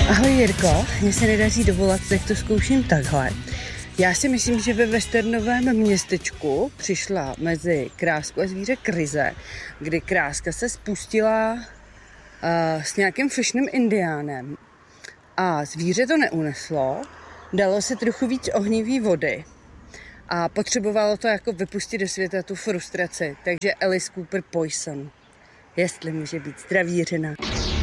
Ahoj Jirko, mně se nedaří dovolat, tak to zkouším takhle. Já si myslím, že ve westernovém městečku přišla mezi krásku a zvíře krize, kdy kráska se spustila s nějakým fešním indiánem a zvíře to neuneslo, dalo se trochu víc ohnivý vody a potřebovalo to jako vypustit do světa tu frustraci, takže Alice Cooper Poison, jestli může být zdravířina.